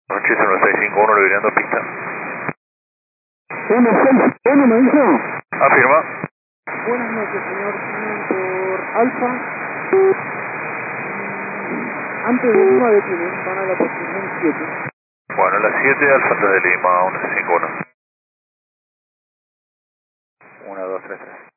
Noche 1651, liberando pista. 161 me dijo. Afirma. Buenas noches, señor. Por Alfa. Antes de Lima detienen, van a la posición 7. Bueno, las 7 Alfa de Lima, 151. 1, 2, 3, 3.